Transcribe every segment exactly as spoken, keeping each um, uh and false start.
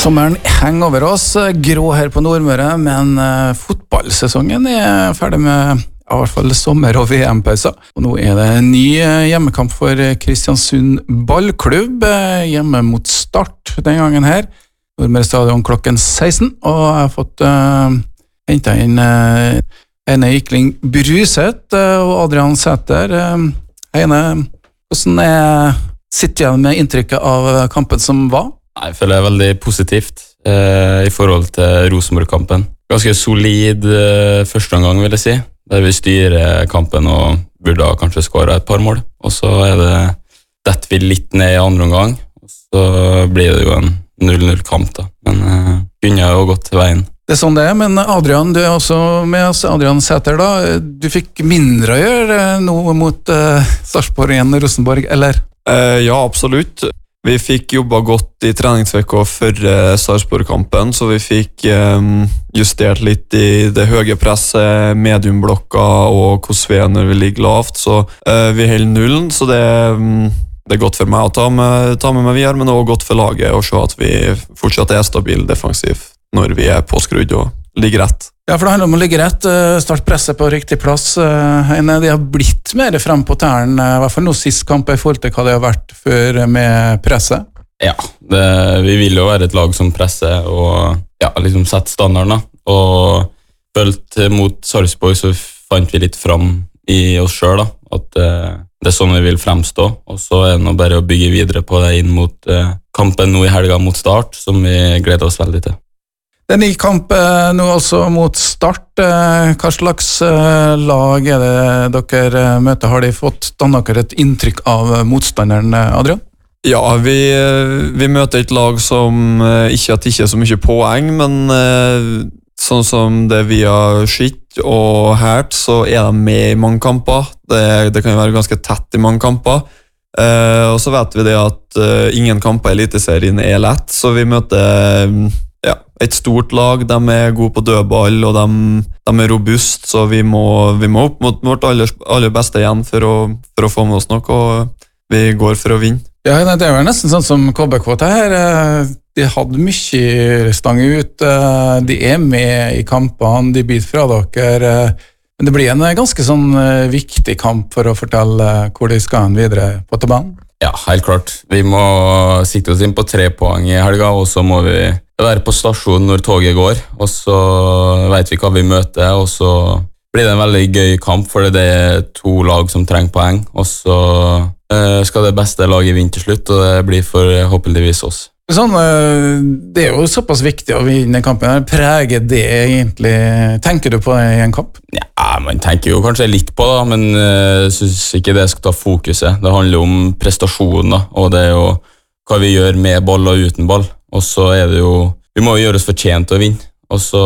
Sommeren henger over oss, grå her på Nordmøre, men uh, fotballsesongen er ferdig med i hvert fall sommer- og V M-pauser. Og nå er det en ny uh, hjemmekamp for Kristiansund ballklubb, uh, hjemme mot Start den gangen her. Nordmøre stadion klokken seksten, og jeg har fått uh, hentet inn uh, Heine Ikling Bruseth uh, og Adrian Sæter. Uh, Heine, hvordan er, sitter jeg med inntrykket av kampen som var? Nei, jeg føler det er veldig positivt eh, i forhold til Rosenborg-kampen. Ganske solid eh, første omgang, vil jeg si, der vi styrer kampen og burde kanskje skåre et par mål. Og så er det detter vi litt ned i andre omgang, og så blir det jo en null null kamp da. Men eh, kunne jo gått til veien. Det er sånn det er, men Adrian, du er også med oss, Adrian Sæter da. Du fikk mindre å gjøre nå mot uh, Sarpsborg igjen Rosenborg, eller? Uh, ja, absolutt. Vi fikk jobba godt i treningsvekka før uh, Sarpsborg-kampen, så vi fikk um, justert litt i det høye presset, mediumblokka og hvordan vi er når vi ligger lavt, så uh, vi holder nullen, så det, um, det er godt for meg å ta med, ta med meg videre, men også godt for laget å se at vi fortsatt er stabil defensivt når vi er påskrudd og ligger rett. Ja, for det handler om å ligge rett, start presset på riktig plass. Heine, de har blitt mer frem på tæren, i hvert fall nå sist kamp i forhold til hva det har vært før med presset. Ja, det, vi vil jo være et lag som presser og ja, liksom setter standarden. Og følt mot Sarpsborg så fant vi litt frem i oss selv da, at uh, det er sånn vi vil fremstå. Og så er det nå bare å bygge videre på det inn mot uh, kampen nå i helga mot Start, som vi gleder oss veldig til. Det er ny kamp eh, nå altså mot Start. Eh, hva slags eh, lag er det dere møter? Har de fått dannet dere et inntrykk av motstanderen, Adrian? Ja, vi, vi møter et lag som ikke har tikket så mye poeng, men eh, sånn som det vi har sett og hørt, så er de med i mange kamper. Det, det kan jo være ganske tett i mange kamper. Eh, og så vet vi det at eh, ingen kamper i Eliteserien er lett, så vi møter ja, et stort lag, de er gode på dødball, og de, de er robust, så vi må, vi må opp mot vårt aller, aller beste igjen for å, for å få med oss noe, og vi går for å vinne. Ja, det er jo nesten sånn som K B K her. De hadde mye stang ut, de er med i kampene, de biter fra dere, men det blir en ganske sånn viktig kamp for å fortelle hvor de skal videre på tabellen. Ja, helt klart. Vi må sikte oss inn på tre poeng i helga, og så må vi være på stasjonen når toget går, og så vet vi hva vi møter, og så blir det en veldig gøy kamp, for det er to lag som trenger poeng, og så uh, skal det beste laget vinne til slutt, og det blir forhåpentligvis oss. Sånn, det er jo såpass viktig å vinne kampen. Preger det egentlig, tenker du på det i en kamp? Ja, man tenker jo kanskje litt på det, men jeg synes ikke det skal ta fokuset. Det handler om prestasjoner, og det er jo hva vi gjør med ball og uten ball. Og så er det jo, vi må jo gjøre oss fortjent å vinne. Og så,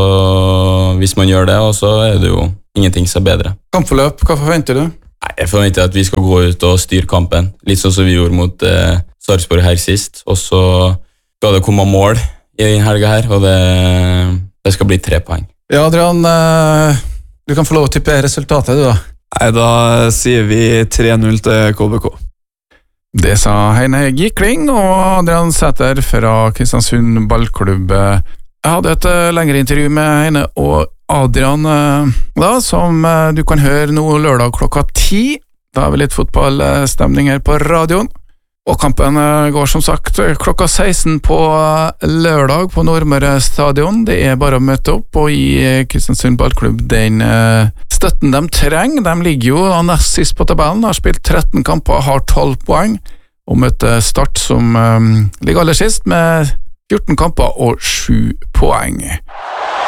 hvis man gjør det, og så er det jo ingenting som er bedre. Kampforløp, hva forventer du? Nei, jeg forventer at vi skal gå ut og styre kampen, litt sånn som vi gjorde mot eh, Sarpsborg her sist. Og så skal det komme mål i denne helga her, og det, det skal bli tre poeng. Ja, Adrian, du kan få lov å tippe resultatet, du da. Nei, da sier vi tre null til K B K. Det sa Heine Ikling og Adrian Sæter fra Kristiansund ballklubb. Jeg hadde et lengre intervju med Heine og Adrian da, som du kan høre nå lørdag klokka ti. Da har vi litt fotballstemning her på radioen. Og kampen går som sagt klokka seksten på lørdag på Nordmøre stadion. Det er bare å møte opp og gi Kristiansund ballklubb den støtten de trenger. De ligger jo nest sist på tabellen, har spilt tretten kamper, har tolv poeng, og møter Start som um, ligger aller sist med fjorten kamper og sju poeng.